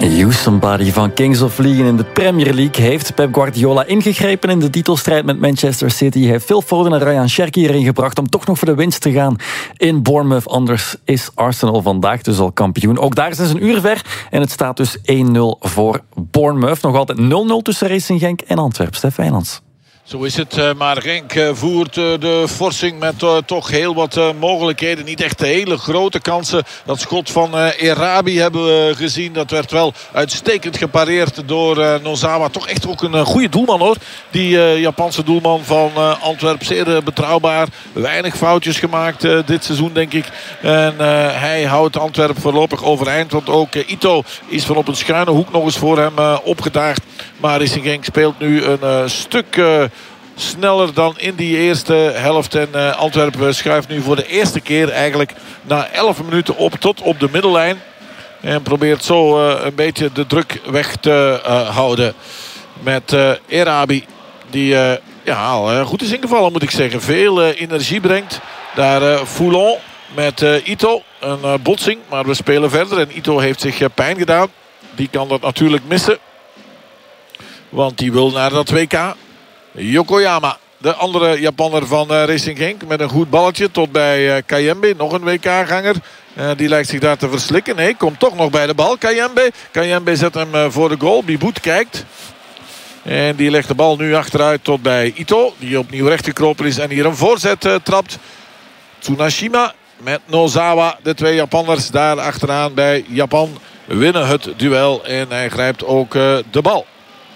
You Somebody van Kings of Leon in de Premier League. Heeft Pep Guardiola ingegrepen in de titelstrijd met Manchester City. Hij heeft Phil Foden en Ryan Cherki erin gebracht om toch nog voor de winst te gaan in Bournemouth. Anders is Arsenal vandaag dus al kampioen. Ook daar zijn ze een uur ver en het staat dus 1-0 voor Bournemouth. Nog altijd 0-0 tussen Racing Genk en Antwerpen. Stef Wijnands. Zo is het, maar Genk voert de forsing met toch heel wat mogelijkheden. Niet echt hele grote kansen. Dat schot van Erabi hebben we gezien. Dat werd wel uitstekend gepareerd door Nozawa. Toch echt ook een goede doelman hoor. Die Japanse doelman van Antwerpen. Zeer betrouwbaar. Weinig foutjes gemaakt dit seizoen denk ik. En hij houdt Antwerpen voorlopig overeind. Want ook Ito is van op een schuine hoek nog eens voor hem opgedaagd. Maar Racing Genk speelt nu een stuk sneller dan in die eerste helft. En Antwerpen schuift nu voor de eerste keer eigenlijk na 11 minuten op tot op de middellijn. En probeert zo een beetje de druk weg te houden. Met Erabi. Die al goed is ingevallen moet ik zeggen. Veel energie brengt. Daar Foulon met Ito. Een botsing. Maar we spelen verder. En Ito heeft zich pijn gedaan. Die kan dat natuurlijk missen. Want die wil naar dat WK. Yokoyama, de andere Japanner van Racing Genk. Met een goed balletje tot bij Kayembe. Nog een WK-ganger. Die lijkt zich daar te verslikken. Nee, komt toch nog bij de bal. Kayembe zet hem voor de goal. Biboet kijkt. En die legt de bal nu achteruit tot bij Ito. Die opnieuw rechtgekropen is en hier een voorzet trapt. Tsunashima met Nozawa. De twee Japanners daar achteraan bij Japan winnen het duel. En hij grijpt ook de bal.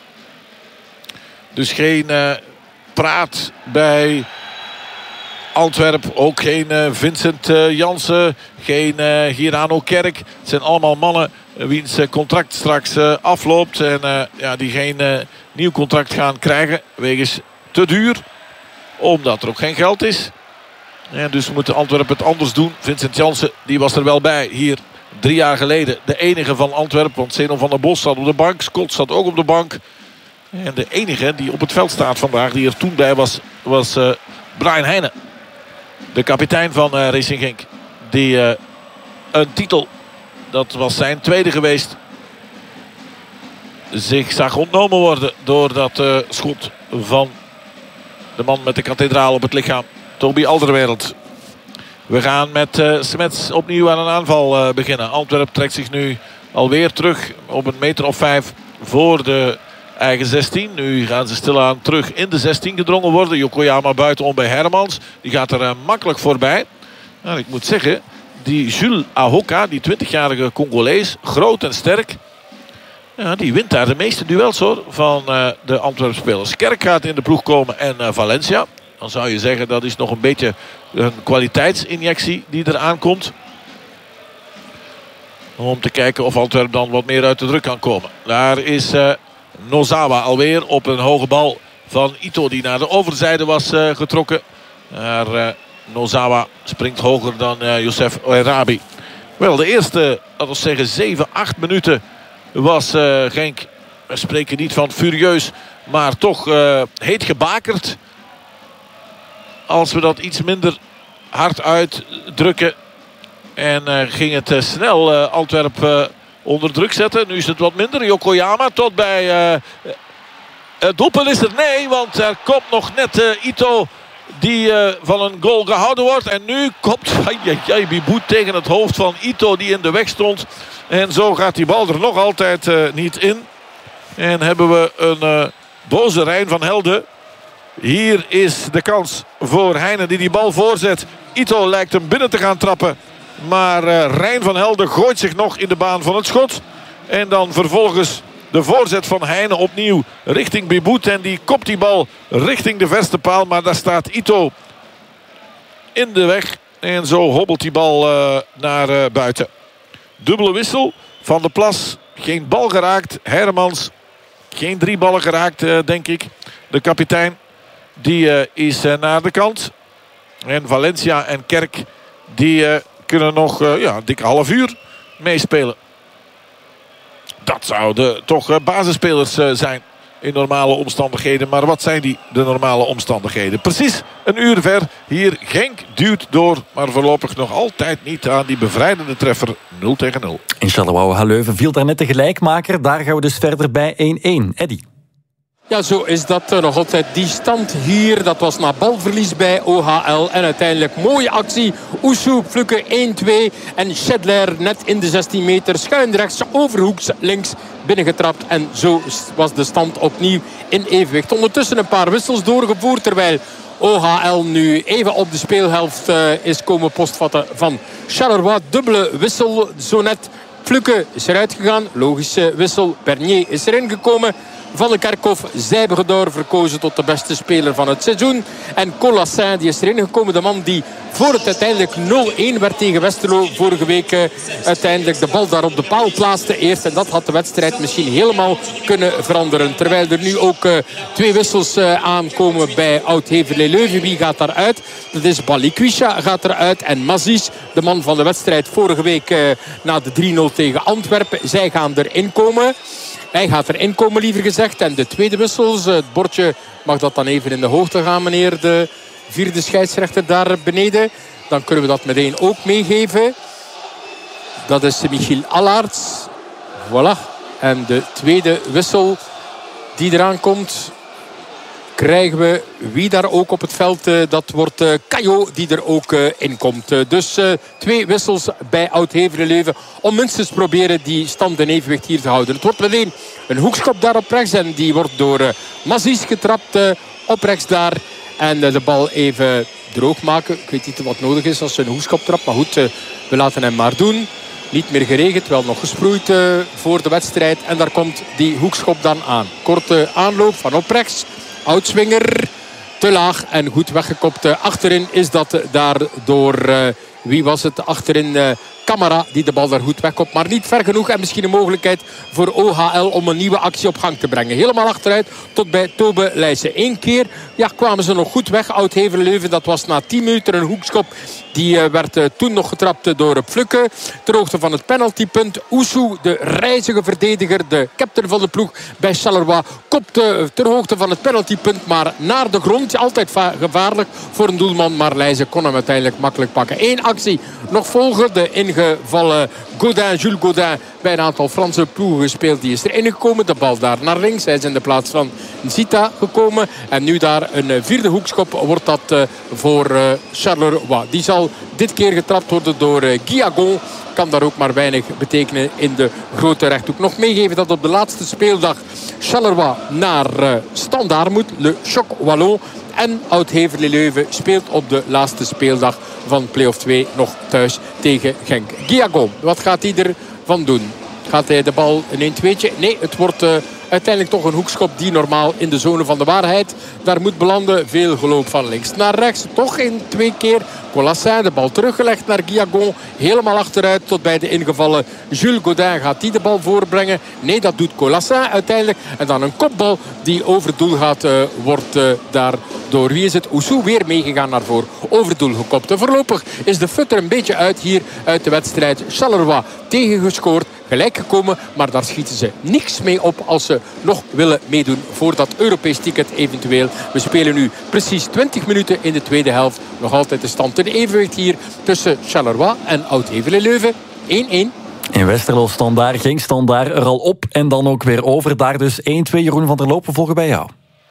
Dus geen praat bij Antwerpen. Ook geen Vincent Janssen. Geen Hirano Kerk. Het zijn allemaal mannen wiens contract straks afloopt. En die geen nieuw contract gaan krijgen. Wegens te duur. Omdat er ook geen geld is. En dus moeten Antwerpen het anders doen. Vincent Janssen die was er wel bij hier 3 jaar geleden. De enige van Antwerpen. Want Zeno van der Bos zat op de bank. Scott zat ook op de bank. En de enige die op het veld staat vandaag, die er toen bij was Brian Heijnen. De kapitein van Racing Genk. Die een titel, dat was zijn tweede geweest, zich zag ontnomen worden door dat schot van de man met de kathedraal op het lichaam. Toby Alderweireld. We gaan met Smets opnieuw aan een aanval beginnen. Antwerpen trekt zich nu alweer terug op een meter of 5 voor de eigen 16. Nu gaan ze stilaan terug in de 16 gedrongen worden. Yokoyama buitenom bij Hermans. Die gaat er makkelijk voorbij. Nou, ik moet zeggen, die Jules Ahoka, die 20-jarige Congolees, groot en sterk. Ja, die wint daar de meeste duels hoor, van de Antwerpen spelers. Kerk gaat in de ploeg komen en Valencia. Dan zou je zeggen dat is nog een beetje een kwaliteitsinjectie die er aankomt. Om te kijken of Antwerpen dan wat meer uit de druk kan komen. Daar is Nozawa alweer op een hoge bal van Ito die naar de overzijde was getrokken. Maar Nozawa springt hoger dan Youssef Erabi. Wel, de eerste, laten we zeggen 7, 8 minuten was Genk, we spreken niet van furieus, maar toch heet gebakerd. Als we dat iets minder hard uitdrukken. En ging het snel Antwerpen onder druk zetten. Nu is het wat minder. Yokoyama tot bij het doelpunt is er. Nee, want er komt nog net Ito die van een goal gehouden wordt. En nu komt Biboet tegen het hoofd van Ito die in de weg stond. En zo gaat die bal er nog altijd niet in. En hebben we een boze Rijn van Helden. Hier is de kans voor Heijnen die bal voorzet. Ito lijkt hem binnen te gaan trappen. Maar Rijn van Helden gooit zich nog in de baan van het schot. En dan vervolgens de voorzet van Heijnen opnieuw richting Biboet. En die kopt die bal richting de verste paal. Maar daar staat Ito in de weg. En zo hobbelt die bal naar buiten. Dubbele wissel. Van der Plas. Geen bal geraakt. Hermans. Geen 3 ballen geraakt denk ik. De kapitein. Die is naar de kant. En Valencia en Kerk. Die kunnen nog een dikke half uur meespelen. Dat zouden toch basisspelers zijn. in normale omstandigheden. Maar wat zijn de normale omstandigheden? Precies een uur ver. Hier Genk duwt door. Maar voorlopig nog altijd niet aan die bevrijdende treffer 0-0. In Charleroi-Leuven viel daar net de gelijkmaker. Daar gaan we dus verder bij 1-1. Eddy. Ja, zo is dat nog altijd die stand hier. Dat was na balverlies bij OHL. En uiteindelijk mooie actie. Oesou, Fluke 1-2. En Schedler net in de 16 meter. Schuin rechts, overhoeks links binnengetrapt. En zo was de stand opnieuw in evenwicht. Ondertussen een paar wissels doorgevoerd. Terwijl OHL nu even op de speelhelft is komen postvatten van Charleroi. Dubbele wissel zo net. Fluke is eruit gegaan. Logische wissel. Bernier is erin gekomen. Van de Kerkhoff, Zijbegedor verkozen tot de beste speler van het seizoen. En Colassin, die is erin gekomen. De man die voor het uiteindelijk 0-1 werd tegen Westerlo vorige week uiteindelijk de bal daar op de paal plaatste eerst. En dat had de wedstrijd misschien helemaal kunnen veranderen. Terwijl er nu ook 2 wissels aankomen bij Oud-Heverlee-Leuven. Wie gaat daaruit? Dat is Balikwisha gaat eruit. En Mazis, de man van de wedstrijd vorige week na de 3-0 tegen Antwerpen. Zij gaan erin komen. Hij gaat erin komen, liever gezegd. En de tweede wissels, het bordje mag dat dan even in de hoogte gaan, meneer de vierde scheidsrechter daar beneden. Dan kunnen we dat meteen ook meegeven. Dat is Michiel Allaerts. Voilà. En de tweede wissel die eraan komt, krijgen we wie daar ook op het veld. Dat wordt Caio die er ook in komt. Dus 2 wissels bij Oud-Heverlee-Leuven. Om minstens proberen die stand in evenwicht hier te houden. Het wordt meteen een hoekschop daar op rechts. En die wordt door Mazis getrapt op rechts daar. En de bal even droog maken. Ik weet niet wat nodig is als ze een hoekschop trapt. Maar goed, we laten hem maar doen. Niet meer geregend, wel nog gesproeid voor de wedstrijd. En daar komt die hoekschop dan aan. Korte aanloop van op rechts. Oudswinger, te laag en goed weggekopt. Achterin is dat daar door, wie was het? Achterin Camara die de bal daar goed wegkopt. Maar niet ver genoeg en misschien een mogelijkheid voor OHL om een nieuwe actie op gang te brengen. Helemaal achteruit tot bij Tobe Leijsen. 1 keer kwamen ze nog goed weg. Oud-Heverlee-Leuven, dat was na 10 minuten een hoekschop. Die werd toen nog getrapt door Fluke. Ter hoogte van het penaltypunt. Oesou, de reizige verdediger, de captain van de ploeg bij Charleroi, kopte ter hoogte van het penaltypunt, maar naar de grond. Altijd gevaarlijk voor een doelman, maar Leijzen kon hem uiteindelijk makkelijk pakken. 1 actie nog volgen. De ingevallen Godin, Jules Godin, bij een aantal Franse ploegen gespeeld. Die is erin gekomen. De bal daar naar links. Hij is in de plaats van Zita gekomen. En nu daar een 4e hoekschop wordt dat voor Charleroi. Die zal dit keer getrapt worden door Guillagon. Kan daar ook maar weinig betekenen in de grote rechthoek. Nog meegeven dat op de laatste speeldag Charleroi naar Standaard moet. Le Choc Wallon. En Oud-Heverlee-Leuven speelt op de laatste speeldag van play-off 2 nog thuis tegen Genk. Guillagon, wat gaat hij ervan doen? Gaat hij de bal in 1-2'tje? Nee, het wordt uiteindelijk toch een hoekschop die normaal in de zone van de waarheid daar moet belanden. Veel geloop van links naar rechts. Toch in 2 keer. Colassin, de bal teruggelegd naar Guillagon. Helemaal achteruit tot bij de ingevallen Jules Godin. Gaat die de bal voorbrengen? Nee, dat doet Colassin uiteindelijk. En dan een kopbal die over het doel gaat, wordt daar door, wie is het? Oesou weer meegegaan naar voren. Over het doel gekopt. En voorlopig is de fut er een beetje uit hier uit de wedstrijd. Charleroi tegengescoord. Gelijk gekomen, maar daar schieten ze niks mee op als ze nog willen meedoen voor dat Europees ticket eventueel. We spelen nu precies 20 minuten in de tweede helft. Nog altijd de stand in evenwicht hier tussen Charleroi en Oud-Heverlee-Leuven. 1-1. In Westerlo Standaard ging Standaard er al op en dan ook weer over. Daar dus 1-2. Jeroen van der Loop, we volgen bij jou.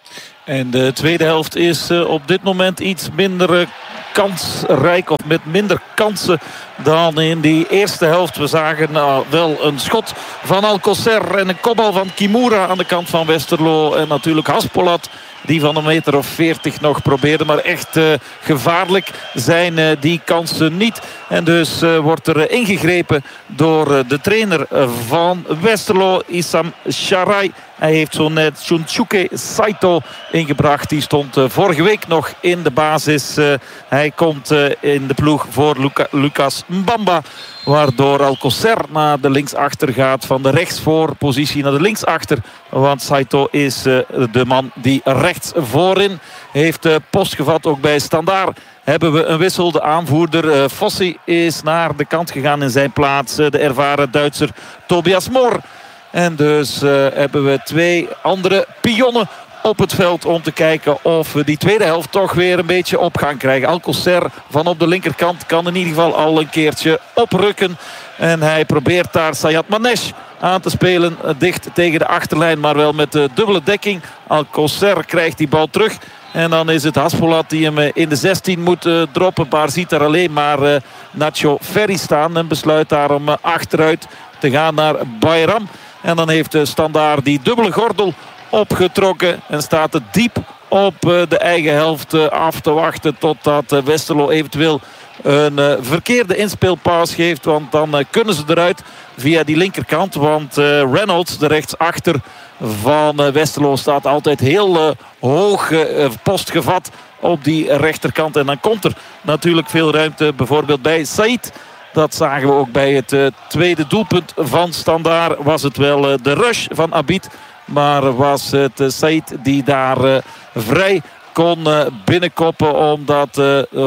En de tweede helft is op dit moment iets minder kansrijk of met minder kansen dan in die eerste helft. We zagen wel een schot van Alcocer en een kopbal van Kimura aan de kant van Westerlo. En natuurlijk Haspolat die van 1,40 meter nog probeerde. Maar echt gevaarlijk zijn die kansen niet. En dus wordt er ingegrepen door de trainer van Westerlo, Issam Sharai. Hij heeft zo net Shunsuke Saito ingebracht. Die stond vorige week nog in de basis. Hij komt in de ploeg voor Lucas Mbamba. Waardoor Alcocer naar de linksachter gaat. Van de rechtsvoorpositie naar de linksachter. Want Saito is de man die rechts voorin heeft post gevat. Ook bij Standaard hebben we een wissel. De aanvoerder Fossi is naar de kant gegaan in zijn plaats. De ervaren Duitser Tobias Mohr En dus hebben we 2 andere pionnen op het veld om te kijken of we die tweede helft toch weer een beetje op gaan krijgen. Alcocer van op de linkerkant kan in ieder geval al een keertje oprukken. En hij probeert daar Sayat Manesh aan te spelen. Dicht tegen de achterlijn, maar wel met de dubbele dekking. Alcocer krijgt die bal terug. En dan is het Haspolat die hem in de 16 moet droppen. Maar ziet er alleen maar Nacho Ferry staan. En besluit daarom achteruit te gaan naar Bayram. En dan heeft de Standaard die dubbele gordel opgetrokken. En staat het diep op de eigen helft af te wachten. Totdat Westerlo eventueel een verkeerde inspeelpaas geeft. Want dan kunnen ze eruit via die linkerkant. Want Reynolds, de rechtsachter van Westerlo, staat altijd heel hoog postgevat op die rechterkant. En dan komt er natuurlijk veel ruimte bijvoorbeeld bij Said. Dat zagen we ook bij het tweede doelpunt van Standaard. Was het wel de rush van Abid. Maar was het Said die daar vrij kon binnenkoppen. Omdat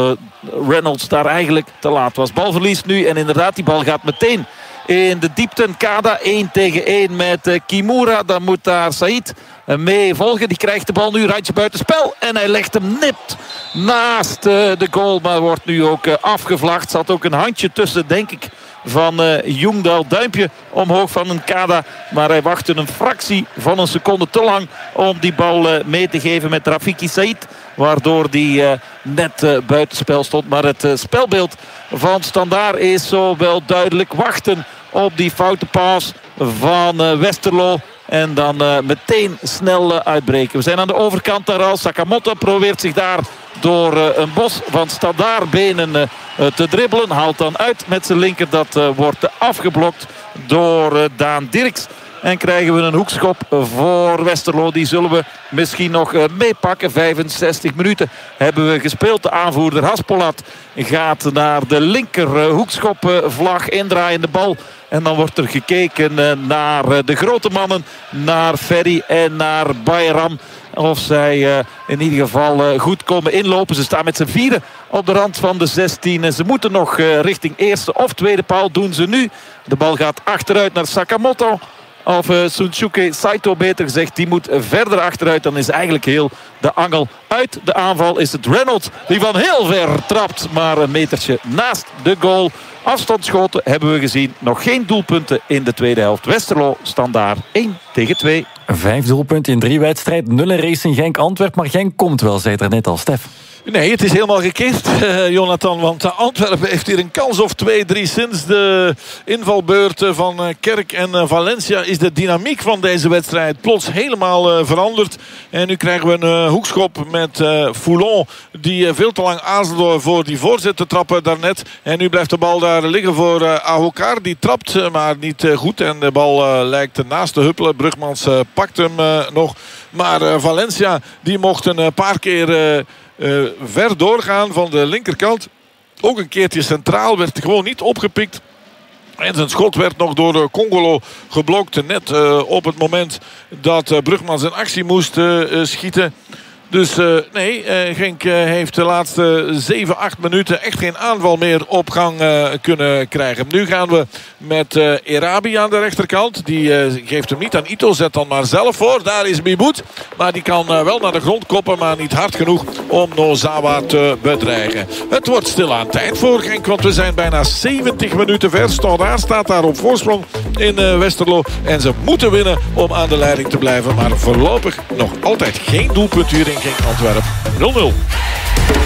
Reynolds daar eigenlijk te laat was. Balverlies nu. En inderdaad, die bal gaat meteen in de diepte. Kada 1 tegen 1 met Kimura. Dan moet daar Said mee volgen. Die krijgt de bal nu randje buitenspel. En hij legt hem nipt naast de goal. Maar wordt nu ook afgevlacht. Zat ook een handje tussen, denk ik, van Jungdal. Duimpje omhoog van een Kada. Maar hij wachtte een fractie van een seconde te lang om die bal mee te geven met Rafiki Said. Waardoor die net buitenspel stond. Maar het spelbeeld van Standaard is zo wel duidelijk. Wachten op die foute paas van Westerlo. En dan meteen snel uitbreken. We zijn aan de overkant daar al. Sakamoto probeert zich daar door een bos van Standaardbenen te dribbelen. Haalt dan uit met zijn linker. Dat wordt afgeblokt door Daan Dirks. En krijgen we een hoekschop voor Westerlo. Die zullen we misschien nog meepakken. 65 minuten hebben we gespeeld. De aanvoerder Haspolat gaat naar de linker hoekschopvlag. Indraaiende bal. En dan wordt er gekeken naar de grote mannen. Naar Ferry en naar Bayram. Of zij in ieder geval goed komen inlopen. Ze staan met z'n vieren op de rand van de 16. En ze moeten nog richting eerste of tweede paal. Doen ze nu. De bal gaat achteruit naar Sakamoto. Of Sunsuke Saito beter gezegd. Die moet verder achteruit. Dan is eigenlijk heel de angel uit de aanval. Is het Reynolds die van heel ver trapt. Maar een metertje naast de goal. Afstandsschoten hebben we gezien. Nog geen doelpunten in de tweede helft. Westerlo Standaard 1 tegen 2. 5 doelpunten in 3 wedstrijden. 0 in Racing Genk Antwerpen. Maar Genk komt wel, zei het er net al, Stef. Nee, het is helemaal gekeerd, Jonathan. Want Antwerpen heeft hier een kans of 2-3. Sinds de invalbeurt van Kerk en Valencia is de dynamiek van deze wedstrijd plots helemaal veranderd. En nu krijgen we een hoekschop met Foulon. Die veel te lang aarzelde voor die voorzet te trappen daarnet. En nu blijft de bal daar liggen voor Ahokar. Die trapt, maar niet goed. En de bal lijkt naast te huppelen. Brugmans pakt hem nog. Maar Valencia die mocht een paar keer ver doorgaan van de linkerkant. Ook een keertje centraal. Werd gewoon niet opgepikt. En zijn schot werd nog door Congolo geblokt. Net op het moment dat Brugman zijn actie moest schieten. Dus nee, Genk heeft de laatste 7-8 minuten echt geen aanval meer op gang kunnen krijgen. Nu gaan we met Erabi aan de rechterkant. Die geeft hem niet aan Ito, zet dan maar zelf voor. Daar is Miboet. Maar die kan wel naar de grond koppen, maar niet hard genoeg om Nozawa te bedreigen. Het wordt stilaan tijd voor Genk, want we zijn bijna 70 minuten ver. Standaard staat daar op voorsprong in Westerlo. En ze moeten winnen om aan de leiding te blijven. Maar voorlopig nog altijd geen doelpunt hier in Genk Antwerpen. 0-0.